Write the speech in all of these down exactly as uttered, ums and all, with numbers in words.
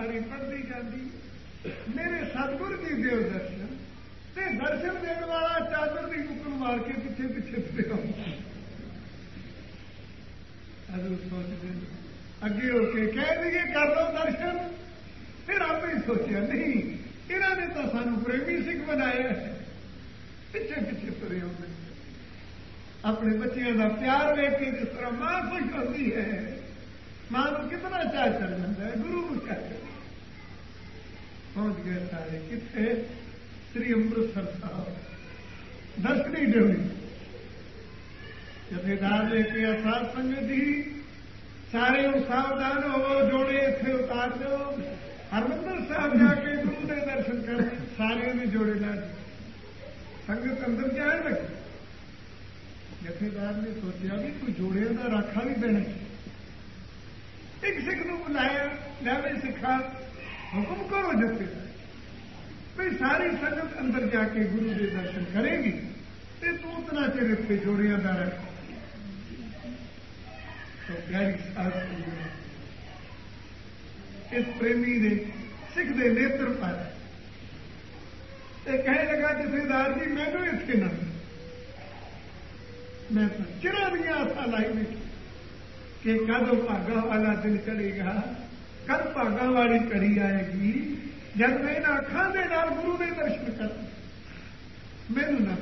सारी पढ़ती जाती। मेरे सतगुर जी देव दर्शन ते दर्शन देने वाला चादर की कुकन मार के पिछे पिछे फिर अदू सोचते अगे होके कह दिए कर लो दर्शन। फिर आप ही सोचा नहीं इन्होंने तो सानू प्रेमी सिख बनाया है। पिछे पिछे तुरे होते अपने बच्चों का प्यार वेख के जिस तरह मां खुश होती है, मां को कितना चाह चल जाता है, गुरु को चाह चल पहुंच गए सारे कितने श्री अमृतसर साहब दर्शनी ड्यूटी जथेदार लेके साध संगत ही सारे सावधान हो जोड़े इतने उतार दो। हरमंदर साहब जाके गुरु के दर्शन कर सारे ने जोड़े ला संगत अंदर जाए लगे। जथेदार ने सोचा भी कोई जोड़े का राखा भी देना। एक सिख को बुलाया, लिया सिखा हुक्म करो जथेदार भाई सारी संगत अंदर जाके गुरु के दर्शन करेगी तो तू उतना चिर इतने जोड़िया का रख। तो गहरी साहब इस प्रेमी ने सिख के नेत्र पर कहने लगा जथेदार जी मैनू इतने ना मैं तो चिरा दिया आशा लाई बैठी कि कदों भागा वाला दिन चढ़ेगा, कल भागा वाली कड़ी आएगी जब मैं इन अखा के नाल गुरु के दर्शन कर मैनू ना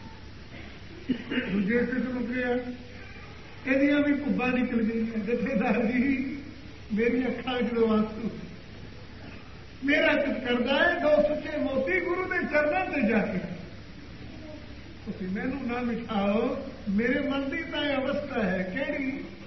दूजे किस्म गया एदियां भी भुब्बा निकल गई। जथेदार जी मेरी अखा जो आंसू मेरा चित करता है दो सुचे मोती गुरु के चरणों से जाके तुम मैनू ना मिठाओ। मेरे मन की तो अवस्था है केड़ी